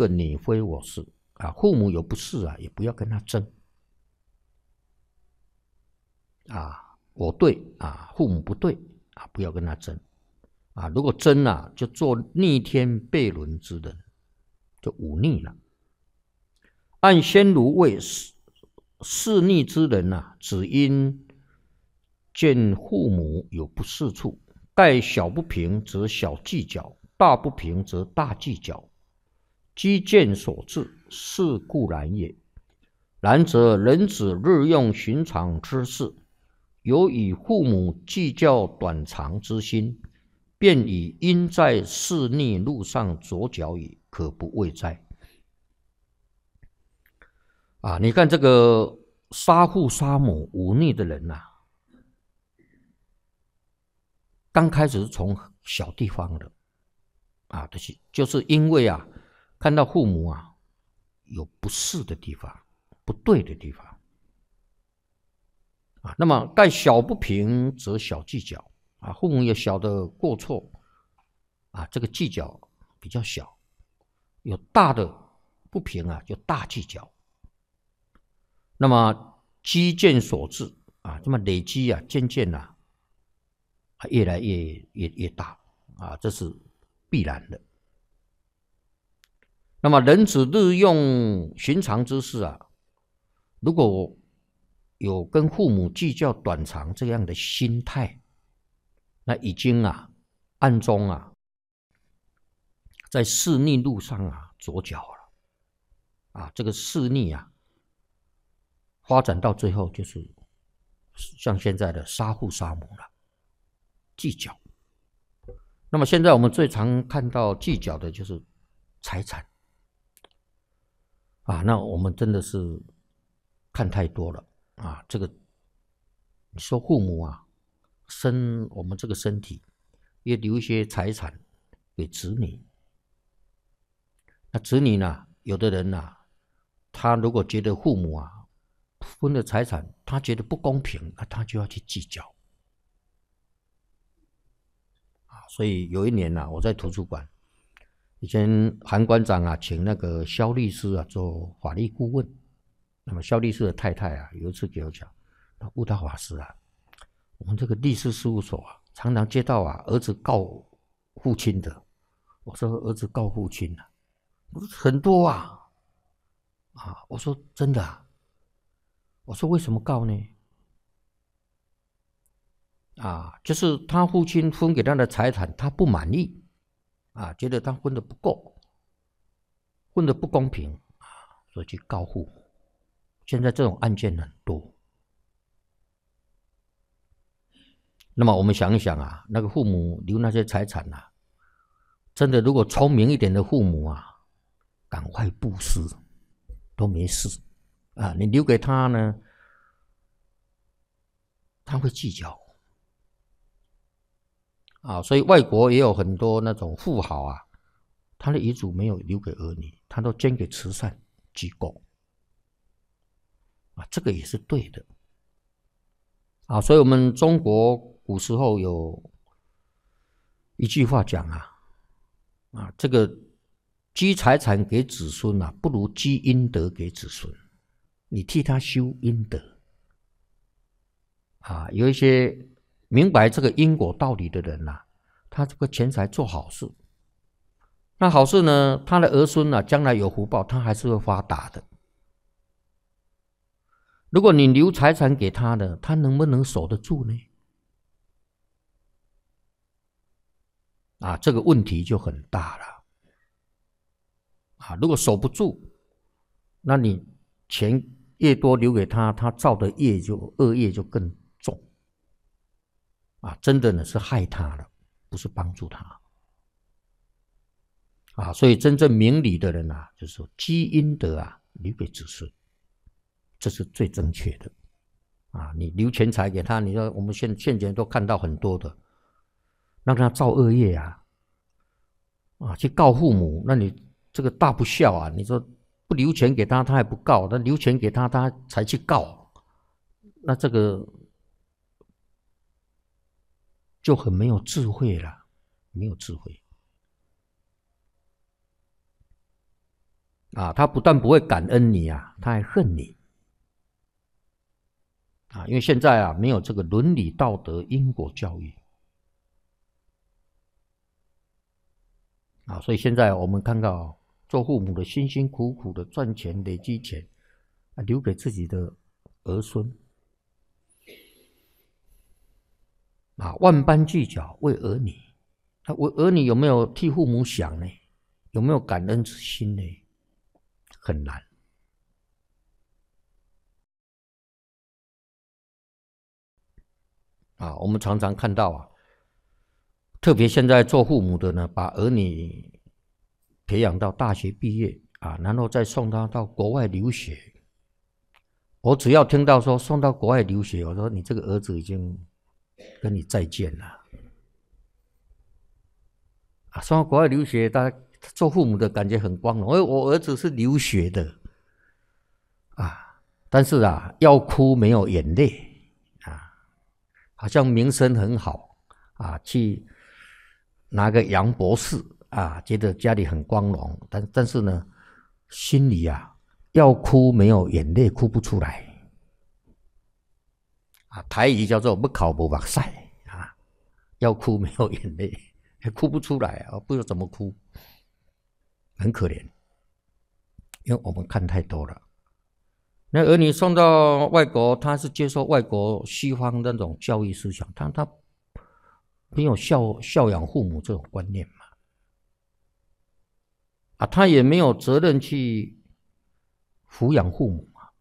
个你非我是啊，父母有不是啊，也不要跟他争啊，我对啊，父母不对啊，不要跟他争啊。如果争啊，就做逆天悖论之人，就忤逆了。按先儒谓，弑逆之人啊，只因见父母有不是处，盖小不平则小计较，大不平则大计较，积见所致，是固然也。然则人子日用寻常之事，有与父母计较短长之心，便已因在弑逆路上着脚矣，可不畏哉？啊，你看这个杀父杀母忤逆的人啊，刚开始是从小地方的啊，就是因为啊，看到父母啊有不是的地方、不对的地方啊，那么盖小不平则小计较啊，父母有小的过错啊，这个计较比较小；有大的不平啊，就大计较。那么积渐所致啊，这么累积啊，渐渐啊，越来越大啊，这是必然的。那么人子日用寻常之事啊，如果有跟父母计较短长这样的心态，那已经啊暗中啊在弑逆路上啊着脚了啊，这个弑逆啊发展到最后就是像现在的杀父杀母了，计较。那么现在我们最常看到计较的就是财产啊，那我们真的是看太多了啊。这个你说父母啊，生我们这个身体，也留一些财产给子女。那子女呢，有的人啊，他如果觉得父母啊分的财产，他觉得不公平，那他就要去计较啊。所以有一年啊，我在图书馆。以前韩馆长啊，请那个萧律师啊做法律顾问。那么萧律师的太太啊，有一次给我讲，悟道法师啊，我们这个律师事务所啊，常常接到啊儿子告父亲的。我说儿子告父亲啊，我说很多啊，我说真的啊，我说为什么告呢？就是他父亲分给他的财产，他不满意啊，觉得他分的不够，分的不公平啊，所以去告父母。现在这种案件很多。那么我们想一想啊，那个父母留那些财产啊，真的如果聪明一点的父母啊，赶快布施都没事啊。你留给他呢，他会计较啊。所以外国也有很多那种富豪啊，他的遗嘱没有留给儿女，他都捐给慈善机构啊，这个也是对的啊。所以我们中国古时候有一句话讲这个积财产给子孙啊，不如积阴德给子孙。你替他修阴德啊，有一些明白这个因果道理的人他这个钱财做好事，那好事呢，他的儿孙将来有福报，他还是会发达的。如果你留财产给他的，他能不能守得住呢？这个问题就很大了如果守不住，那你钱越多留给他，他造的恶业就更重真的呢是害他了，不是帮助他所以真正明理的人就是说积阴德留给子孙，这是最正确的你留钱财给他，你说我们现前都看到很多的，让他造恶业去告父母，那你这个大不孝你说不留钱给他，他还不告；那留钱给他，他才去告，那这个就很没有智慧了，没有智慧啊，他不但不会感恩你啊，他还恨你啊，因为现在啊没有这个伦理道德因果教育啊，所以现在我们看到做父母的辛辛苦苦的赚钱累积钱啊，留给自己的儿孙啊，万般计较为儿女，那为儿女有没有替父母想呢？有没有感恩之心呢？很难啊！我们常常看到啊，特别现在做父母的呢，把儿女培养到大学毕业啊，然后再送他到国外留学。我只要听到说送到国外留学，我说你这个儿子已经跟你再见了啊！送到国外留学，大家做父母的感觉很光荣，我儿子是留学的啊，但是啊，要哭没有眼泪啊，好像名声很好啊，去拿个洋博士啊，觉得家里很光荣，但是呢，心里啊要哭没有眼泪，哭不出来啊。台语叫做不考不目屎啊，要哭没有眼泪，哭不出来啊，不知道怎么哭，很可怜，因为我们看太多了。那儿女送到外国，他是接受外国西方那种教育思想，他没有孝养父母这种观念嘛，啊，他也没有责任去抚养父母嘛，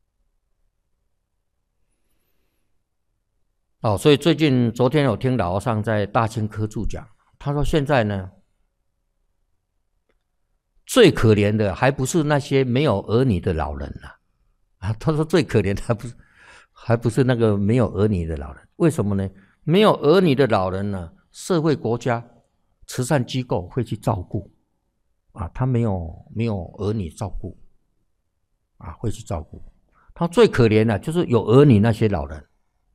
哦，所以昨天有听老和尚在大清科注讲，他说现在呢，最可怜的还不是那些没有儿女的老人啊，他说最可怜的还不是那个没有儿女的老人，为什么呢？没有儿女的老人呢，社会国家慈善机构会去照顾啊，他没有儿女照顾啊，会去照顾。他最可怜的就是有儿女那些老人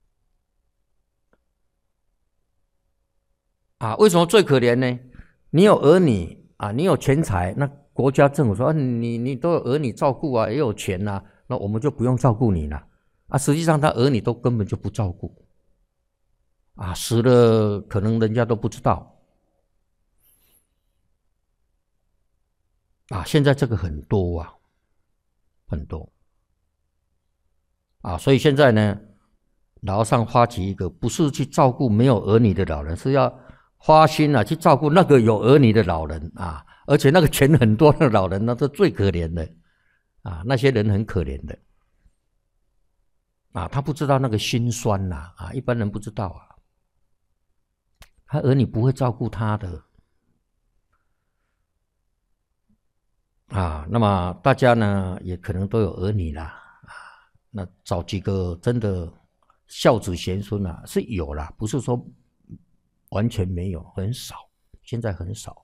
啊，为什么最可怜呢？你有儿女啊，你有钱财，那国家政府说，你都有儿女照顾啊，也有钱啊，那我们就不用照顾你了啊。实际上他儿女都根本就不照顾啊，死了可能人家都不知道啊。现在这个很多啊，很多啊，所以现在呢，老和尚发起一个，不是去照顾没有儿女的老人，是要花心啊去照顾那个有儿女的老人啊，而且那个钱很多的老人，那是最可怜的啊，那些人很可怜的啊，他不知道那个辛酸呐啊，一般人不知道啊，他儿女不会照顾他的啊，那么大家呢也可能都有儿女啦啊，那找几个真的孝子贤孙啊是有啦，不是说完全没有，很少，现在很少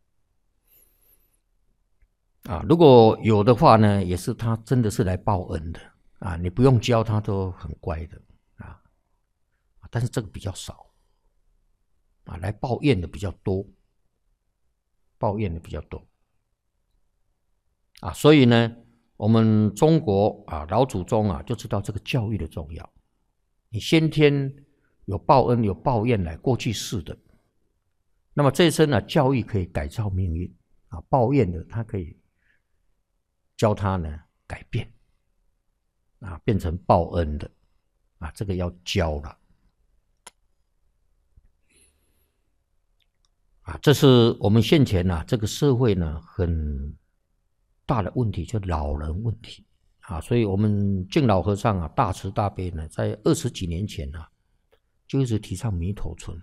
啊。如果有的话呢，也是他真的是来报恩的啊，你不用教他都很乖的啊，但是这个比较少啊，来抱怨的比较多，抱怨的比较多啊，所以呢，我们中国啊老祖宗啊就知道这个教育的重要。你先天有报恩有报怨来，过去式的，那么这一生呢，教育可以改造命运啊，报怨的他可以教他呢改变啊，变成报恩的啊，这个要教了啊，这是我们现前啊这个社会呢很大的问题，就老人问题啊，所以我们敬老和尚啊大慈大悲呢，在20几年前啊，就一直提倡弥陀村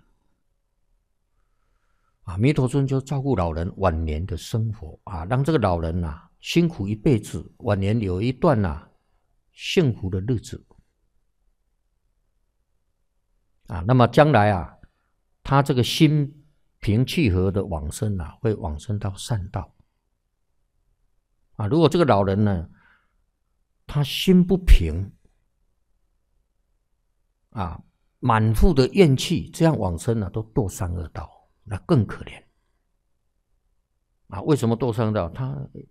啊，弥陀村就照顾老人晚年的生活啊，让这个老人啊辛苦一辈子，晚年有一段啊幸福的日子啊，那么将来啊，他这个心平气和的往生啊，会往生到善道啊。如果这个老人呢，他心不平啊，满腹的怨气，这样往生呢，都堕三恶道，那更可怜啊。为什么堕三恶道？他